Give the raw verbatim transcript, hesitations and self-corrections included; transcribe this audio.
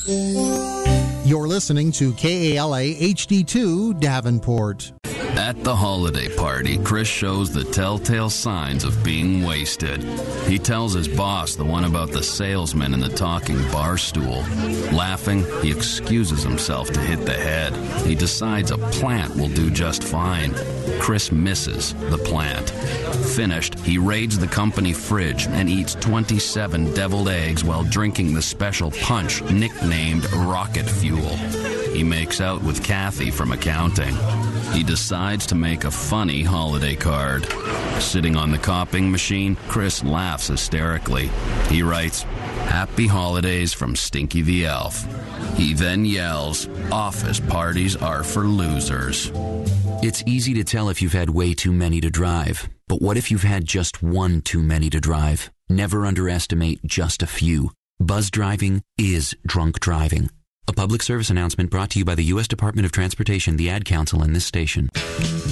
You're listening to K A L A H D two Davenport. At the holiday party, Chris shows the telltale signs of being wasted. He tells his boss the one about the salesman and the talking bar stool. Laughing, he excuses himself to hit the head. He decides a plant will do just fine. Chris misses the plant. Finished, he raids the company fridge and eats twenty-seven deviled eggs while drinking the special punch nicknamed Rocket Fuel. He makes out with Kathy from accounting. He decides to make a funny holiday card. Sitting on the copying machine, Chris laughs hysterically. He writes, "Happy Holidays from Stinky the Elf." He then yells, "Office parties are for losers." It's easy to tell if you've had way too many to drive. But what if you've had just one too many to drive? Never underestimate just a few. Buzz driving is drunk driving. A public service announcement brought to you by the U S Department of Transportation, the Ad Council, and this station.